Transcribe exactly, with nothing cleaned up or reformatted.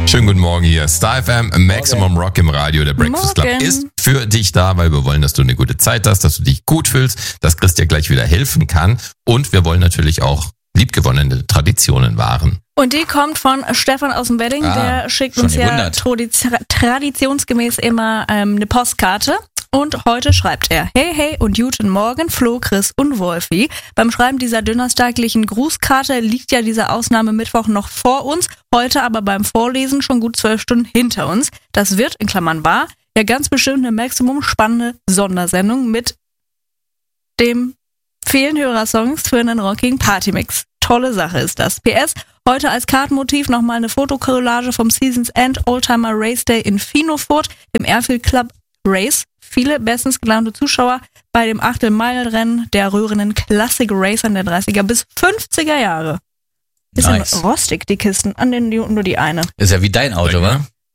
Schönen guten Morgen hier. Star F M, Maximum Rock im Radio. Der Breakfast Club Morgen. ist für dich da, weil wir wollen, dass du eine gute Zeit hast, dass du dich gut fühlst, dass Chris dir gleich wieder helfen kann. Und wir wollen natürlich auch liebgewonnene Traditionen wahren. Und die kommt von Stefan aus dem Wedding. Ah, der schickt schon uns ja gewundert. tradiz- traditionsgemäß immer ähm, eine Postkarte. Und heute schreibt er: Hey, hey und guten Morgen, Flo, Chris und Wolfi. Beim Schreiben dieser donnerstaglichen Grußkarte liegt ja dieser Ausnahmemittwoch noch vor uns, heute aber beim Vorlesen schon gut zwölf Stunden hinter uns. Das wird, in Klammern wahr, ja ganz bestimmt eine Maximum spannende Sondersendung mit dem vielen Hörersongs für einen rockigen Partymix. Tolle Sache ist das. P S, heute als Kartenmotiv nochmal eine Fotokollage vom Seasons End Oldtimer Race Day in Finofurt, dem Airfield Club Race. Viele bestens gelaunte Zuschauer bei dem Achtelmeilenrennen der rührenden Classic Racern der dreißiger bis fünfziger Jahre. Bisschen Nice. rostig, die Kisten, an denen die, nur die eine. Ist ja wie dein Auto, wa?